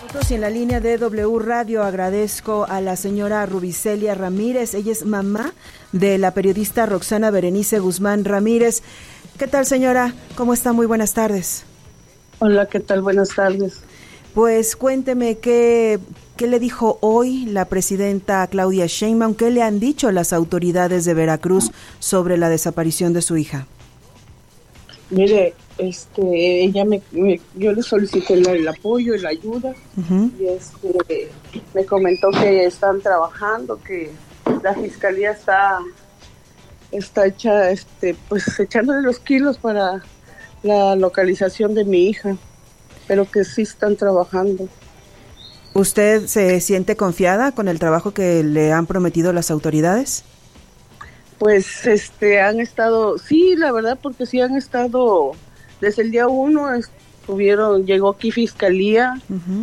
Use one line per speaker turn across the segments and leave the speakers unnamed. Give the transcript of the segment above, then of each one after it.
Y en la línea de W Radio agradezco a la señora Rubicelia Ramírez. Ella es mamá de la periodista Roxana Berenice Guzmán Ramírez. ¿Qué tal, señora? ¿Cómo está? Muy buenas tardes.
Hola, ¿qué tal? Buenas tardes.
Pues cuénteme qué le dijo hoy la presidenta Claudia Sheinbaum, qué le han dicho las autoridades de Veracruz sobre la desaparición de su hija.
Mire, ella yo le solicité el apoyo y la ayuda, y me comentó que están trabajando, que la fiscalía está hecha, pues echándole los kilos para la localización de mi hija, pero que sí están trabajando.
¿Usted se siente confiada con el trabajo que le han prometido las autoridades?
Pues han estado, sí, la verdad, porque sí han estado, desde el día 1 llegó aquí fiscalía,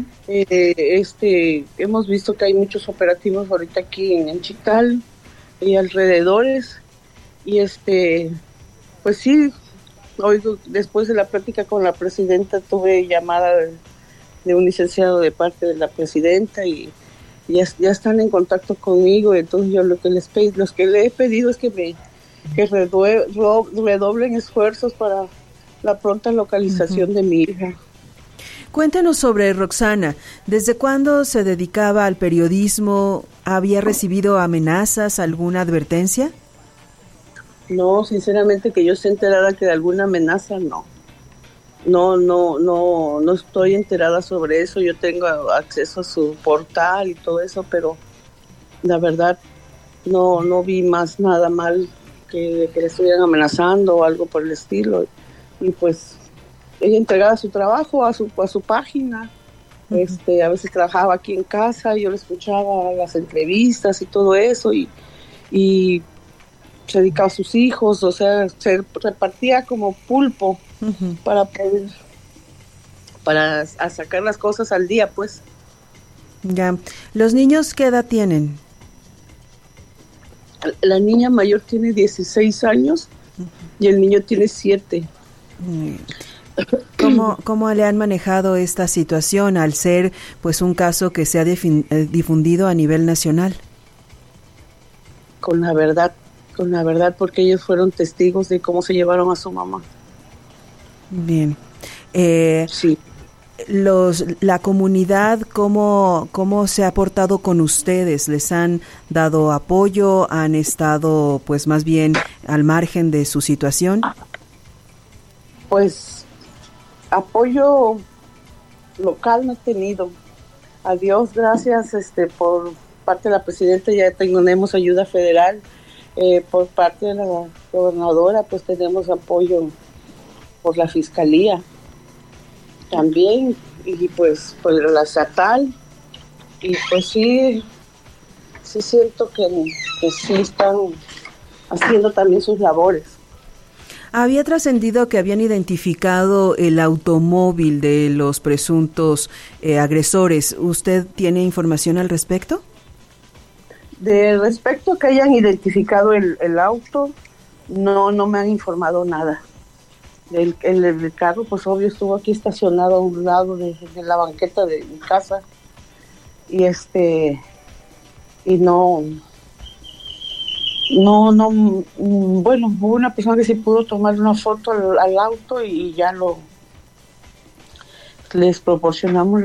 hemos visto que hay muchos operativos ahorita aquí en Chital y alrededores, y pues sí, hoy después de la plática con la presidenta tuve llamada de un licenciado de parte de la presidenta y ya están en contacto conmigo. Entonces yo lo que le he pedido es que redoblen esfuerzos para la pronta localización de mi hija.
Cuéntenos sobre Roxana. ¿Desde cuándo se dedicaba al periodismo? ¿Había recibido amenazas, alguna advertencia?
No, sinceramente que yo esté enterada que de alguna amenaza, no. No estoy enterada sobre eso. Yo tengo acceso a su portal y todo eso, pero la verdad no vi más nada mal que le estuvieran amenazando o algo por el estilo. Y pues ella entregaba su trabajo a su página. A veces trabajaba aquí en casa, yo le escuchaba las entrevistas y todo eso, y se dedicaba a sus hijos, o sea, se repartía como pulpo para sacar las cosas al día, pues.
Ya. ¿Los niños qué edad tienen?
La niña mayor tiene 16 años y el niño tiene 7.
¿Cómo le han manejado esta situación al ser pues un caso que se ha difundido a nivel nacional?
Con la verdad, porque ellos fueron testigos de cómo se llevaron a su mamá.
Bien.
Sí.
La comunidad, ¿cómo se ha portado con ustedes? ¿Les han dado apoyo? ¿Han estado pues más bien al margen de su situación?
Pues apoyo local no he tenido. A Dios gracias, por parte de la presidenta ya tenemos ayuda federal. Por parte de la gobernadora pues tenemos apoyo por la fiscalía también, y pues por la estatal, y pues sí siento que sí están haciendo también sus labores.
Había trascendido que habían identificado el automóvil de los presuntos agresores. ¿Usted tiene información al respecto?
De respecto a que hayan identificado el auto, no me han informado nada. El carro, pues obvio, estuvo aquí estacionado a un lado de la banqueta de mi casa, y bueno, hubo una persona que sí pudo tomar una foto al auto y ya les proporcionamos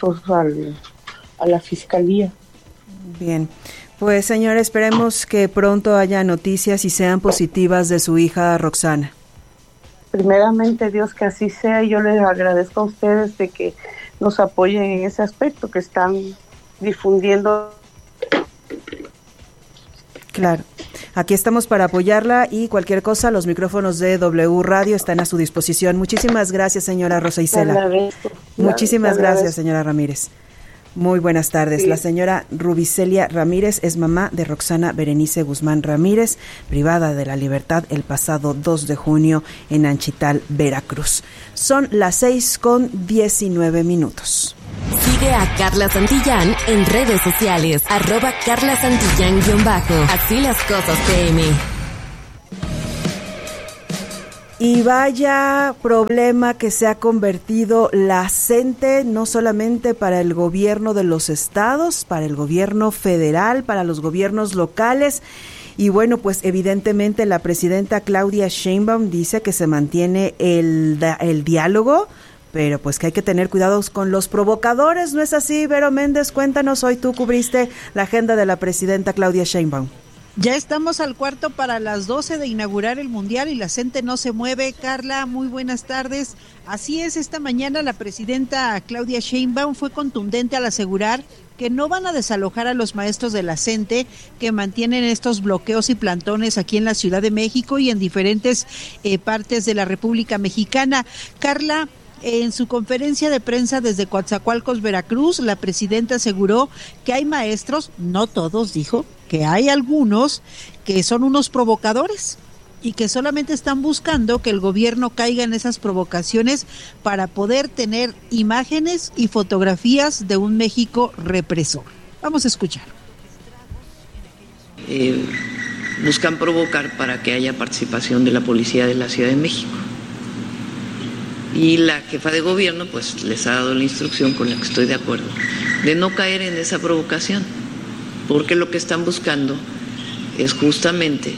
a la fiscalía.
Bien. Pues señora, esperemos que pronto haya noticias y sean positivas de su hija Roxana.
Primeramente Dios, que así sea, y yo les agradezco a ustedes de que nos apoyen en ese aspecto, que están difundiendo.
Claro, aquí estamos para apoyarla, y cualquier cosa, los micrófonos de W Radio están a su disposición. Muchísimas gracias, señora Rosa Isela. Muchísimas gracias, señora Ramírez. Muy buenas tardes. Sí. La señora Rubicelia Ramírez es mamá de Roxana Berenice Guzmán Ramírez, privada de la libertad el pasado 2 de junio en Anchital, Veracruz. Son las 6:19.
Sigue a Carla Santillán en redes sociales, @CarlaSantillán_. Así las cosas PM.
Y vaya problema que se ha convertido la CENTE, no solamente para el gobierno de los estados, para el gobierno federal, para los gobiernos locales. Y bueno, pues evidentemente la presidenta Claudia Sheinbaum dice que se mantiene el diálogo, pero pues que hay que tener cuidados con los provocadores, ¿no es así? Vero Méndez, cuéntanos, hoy tú cubriste la agenda de la presidenta Claudia Sheinbaum.
Ya estamos al cuarto para las 12 de inaugurar el Mundial y la CENTE no se mueve. Carla, muy buenas tardes. Así es, esta mañana la presidenta Claudia Sheinbaum fue contundente al asegurar que no van a desalojar a los maestros de la CENTE que mantienen estos bloqueos y plantones aquí en la Ciudad de México y en diferentes partes de la República Mexicana. Carla, en su conferencia de prensa desde Coatzacoalcos, Veracruz, la presidenta aseguró que hay maestros, no todos, dijo, que hay algunos que son unos provocadores y que solamente están buscando que el gobierno caiga en esas provocaciones para poder tener imágenes y fotografías de un México represor. Vamos a escuchar.
Buscan provocar para que haya participación de la policía de la Ciudad de México. Y la jefa de gobierno pues les ha dado la instrucción, con la que estoy de acuerdo, de no caer en esa provocación, porque lo que están buscando es justamente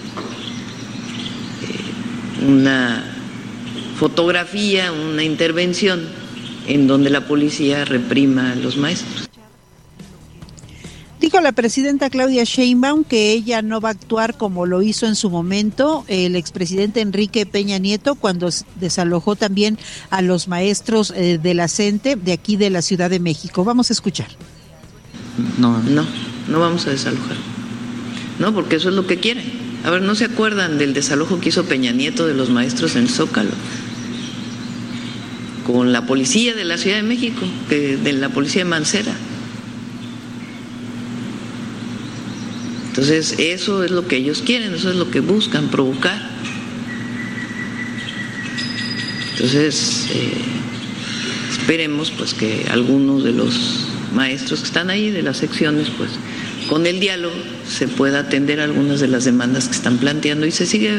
una fotografía, una intervención en donde la policía reprima a los maestros.
Dijo la presidenta Claudia Sheinbaum que ella no va a actuar como lo hizo en su momento el expresidente Enrique Peña Nieto cuando desalojó también a los maestros de la CENTE de aquí de la Ciudad de México. Vamos a escuchar.
No vamos a desalojar. No, porque eso es lo que quieren. A ver, ¿no se acuerdan del desalojo que hizo Peña Nieto de los maestros en Zócalo? Con la policía de la Ciudad de México, de la policía de Mancera. Entonces, eso es lo que ellos quieren, eso es lo que buscan, provocar. Entonces, esperemos pues que algunos de los maestros que están ahí, de las secciones, pues con el diálogo se pueda atender algunas de las demandas que están planteando y se sigue.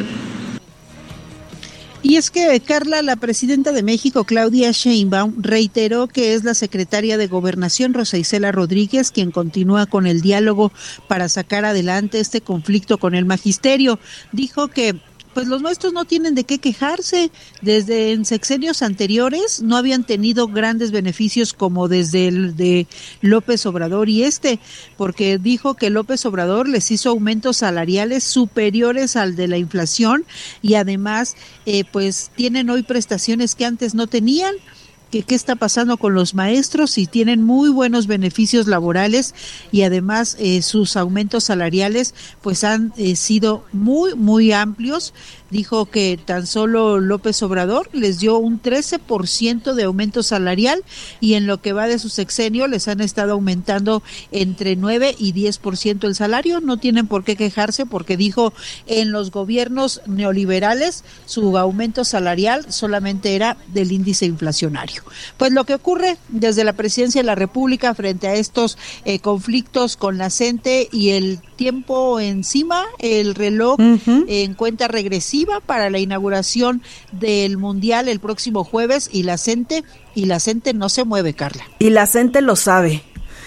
Y es que, Carla, la presidenta de México, Claudia Sheinbaum, reiteró que es la secretaria de Gobernación, Rosa Isela Rodríguez, quien continúa con el diálogo para sacar adelante este conflicto con el magisterio. Dijo que pues los maestros no tienen de qué quejarse. Desde en sexenios anteriores no habían tenido grandes beneficios como desde el de López Obrador porque dijo que López Obrador les hizo aumentos salariales superiores al de la inflación y además pues tienen hoy prestaciones que antes no tenían. ¿Qué está pasando con los maestros? Y tienen muy buenos beneficios laborales y además sus aumentos salariales pues han sido muy amplios. Dijo que tan solo López Obrador les dio un 13% de aumento salarial y en lo que va de su sexenio les han estado aumentando entre 9 y 10% el salario. No tienen por qué quejarse porque dijo en los gobiernos neoliberales su aumento salarial solamente era del índice inflacionario. Pues lo que ocurre desde la presidencia de la República frente a estos conflictos con la CENTE y el tiempo encima, el reloj en cuenta regresiva para la inauguración del Mundial el próximo jueves y la CENTE no se mueve, Carla.
Y la CENTE lo sabe,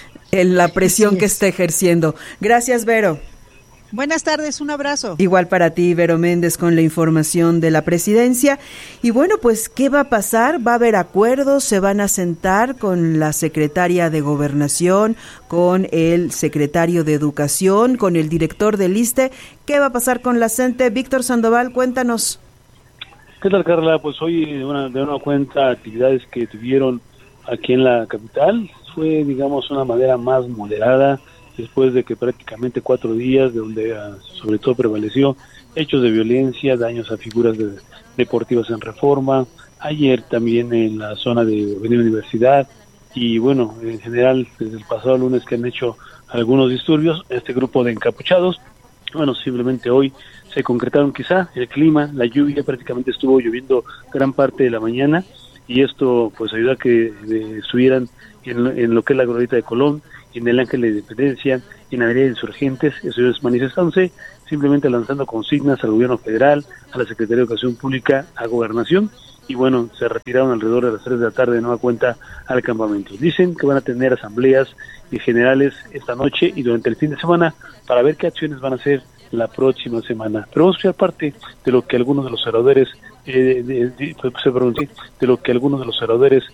en la presión que está ejerciendo. Gracias, Vero.
Buenas tardes, un abrazo.
Igual para ti, Vero Méndez, con la información de la presidencia. Y bueno, pues, ¿qué va a pasar? ¿Va a haber acuerdos? ¿Se van a sentar con la secretaria de Gobernación, con el secretario de Educación, con el director del ISSSTE? ¿Qué va a pasar con la CENTE? Víctor Sandoval, cuéntanos.
¿Qué tal, Carla? Pues hoy de una cuenta actividades que tuvieron aquí en la capital. Fue, digamos, una manera más moderada, después de que prácticamente 4 días, de donde sobre todo prevaleció hechos de violencia, daños a figuras deportivas en Reforma, ayer también en la zona de Avenida Universidad, y bueno, en general desde el pasado lunes que han hecho algunos disturbios, este grupo de encapuchados. Bueno, simplemente hoy se concretaron quizá el clima, la lluvia, prácticamente estuvo lloviendo gran parte de la mañana, y esto pues ayudó a que estuvieran en lo que es la Glorieta de Colón, en el Ángel de Independencia, en la Avenida de Insurgentes, estuvieron manifestándose, simplemente lanzando consignas al gobierno federal, a la Secretaría de Educación Pública, a Gobernación, y bueno, se retiraron alrededor de las 3 de la tarde de nueva cuenta al campamento. Dicen que van a tener asambleas generales esta noche y durante el fin de semana para ver qué acciones van a hacer la próxima semana. Pero vamos a escuchar parte de lo que algunos de los oradores